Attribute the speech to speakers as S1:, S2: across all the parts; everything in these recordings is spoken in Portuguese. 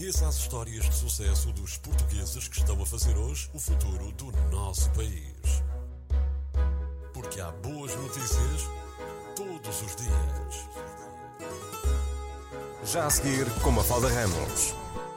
S1: Conheça as histórias de sucesso dos portugueses que estão a fazer hoje o futuro do nosso país. Porque há boas notícias todos os dias. Já a seguir, com Mafalda Ramos.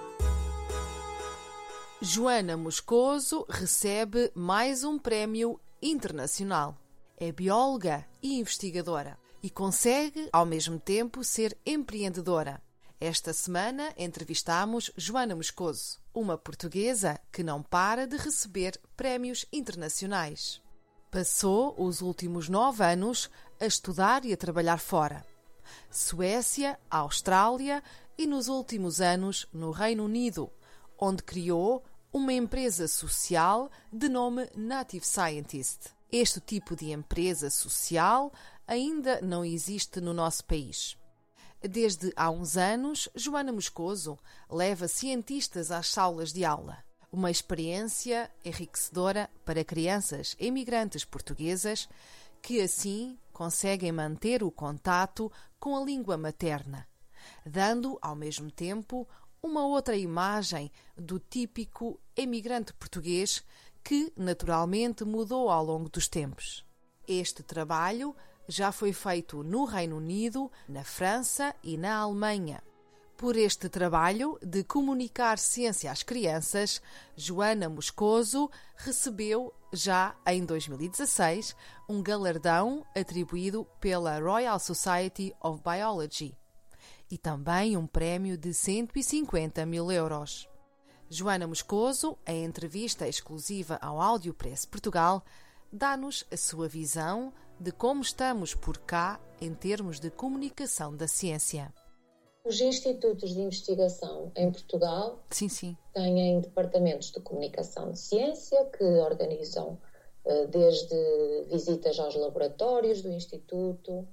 S2: Joana Moscoso recebe mais um prémio internacional. É bióloga e investigadora e consegue, ao mesmo tempo, ser empreendedora. Esta semana entrevistámos Joana Moscoso, uma portuguesa que não para de receber prémios internacionais. Passou os últimos 9 anos a estudar e a trabalhar fora. Suécia, Austrália e, nos últimos anos, no Reino Unido, onde criou uma empresa social de nome Native Scientist. Este tipo de empresa social ainda não existe no nosso país. Desde há uns anos, Joana Moscoso leva cientistas às salas de aula. Uma experiência enriquecedora para crianças imigrantes portuguesas que assim conseguem manter o contato com a língua materna, dando ao mesmo tempo uma outra imagem do típico imigrante português que naturalmente mudou ao longo dos tempos. Este trabalho já foi feito no Reino Unido, na França e na Alemanha. Por este trabalho de comunicar ciência às crianças, Joana Moscoso recebeu, já em 2016, um galardão atribuído pela Royal Society of Biology e também um prémio de 150 mil euros. Joana Moscoso, em entrevista exclusiva ao Audiopress Portugal, dá-nos a sua visão de como estamos por cá em termos de comunicação da ciência.
S3: Os institutos de investigação em Portugal têm departamentos de comunicação de ciência que organizam desde visitas aos laboratórios do instituto,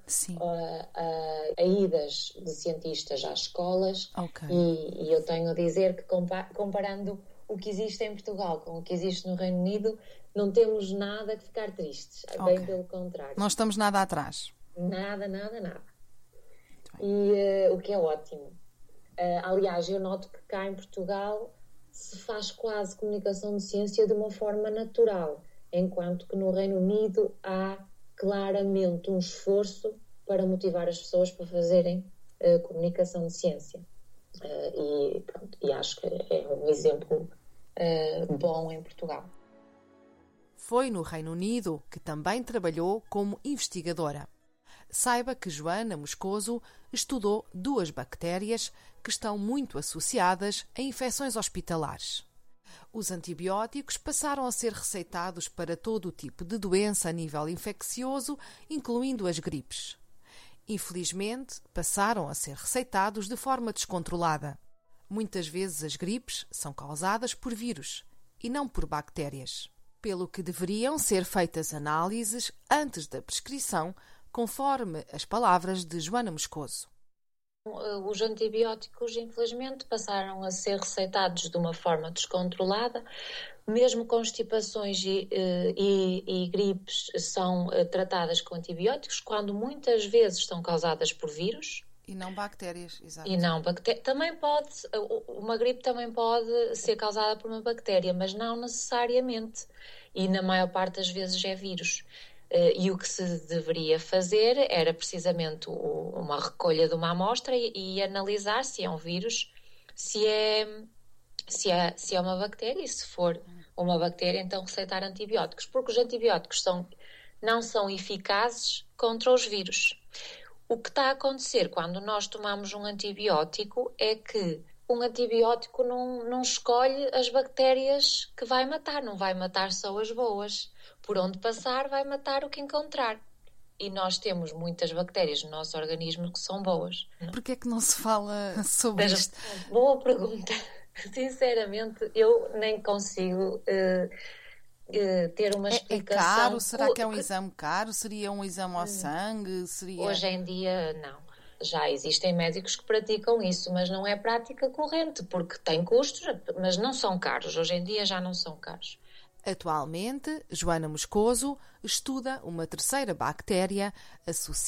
S3: a idas de cientistas às escolas. E eu tenho a dizer que comparando o que existe em Portugal com o que existe no Reino Unido, não temos nada que ficar tristes, bem pelo contrário.
S2: Não estamos nada atrás.
S3: Nada. E o que é ótimo. Aliás, eu noto que cá em Portugal se faz quase comunicação de ciência de uma forma natural, enquanto que no Reino Unido há claramente um esforço para motivar as pessoas para fazerem comunicação de ciência. E acho que é um exemplo bom em Portugal.
S2: Foi no Reino Unido que também trabalhou como investigadora. Saiba que Joana Moscoso estudou 2 bactérias que estão muito associadas a infecções hospitalares. Os antibióticos passaram a ser receitados para todo o tipo de doença a nível infeccioso, incluindo as gripes. Infelizmente, passaram a ser receitados de forma descontrolada. Muitas vezes as gripes são causadas por vírus e não por bactérias, pelo que deveriam ser feitas análises antes da prescrição, conforme as palavras de Joana Moscoso.
S3: Os antibióticos, infelizmente, passaram a ser receitados de uma forma descontrolada. Mesmo constipações e gripes são tratadas com antibióticos, quando muitas vezes são causadas por vírus.
S2: E não bactérias, exato.
S3: E não bactérias. Uma gripe também pode ser causada por uma bactéria, mas não necessariamente. E na maior parte das vezes é vírus. E o que se deveria fazer era precisamente uma recolha de uma amostra e analisar se é um vírus, se é uma bactéria, e se for uma bactéria, então receitar antibióticos, porque os antibióticos não são eficazes contra os vírus. O que está a acontecer quando nós tomamos um antibiótico é que um antibiótico não escolhe as bactérias que vai matar, não vai matar só as boas. Por onde passar, vai matar o que encontrar. E nós temos muitas bactérias no nosso organismo que são boas.
S2: Por que é que não se fala sobre isto?
S3: Boa pergunta. Sinceramente, eu nem consigo ter uma explicação.
S2: É caro? Será que é um exame caro? Seria um exame ao sangue?
S3: Hoje em dia, não. Já existem médicos que praticam isso, mas não é prática corrente, porque tem custos, mas não são caros. Hoje em dia já não são caros.
S2: Atualmente, Joana Moscoso estuda uma terceira bactéria associada